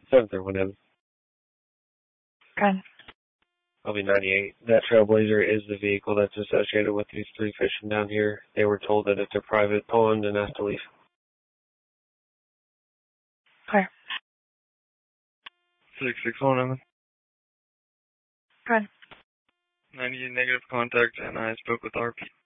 7th or whenever. Good. I'll be 98. That Trailblazer is the vehicle that's associated with these three fishing down here. They were told that it's a private pond and asked to leave. Clear. 661, Evan. Good. 90 negative contact, and I spoke with RP.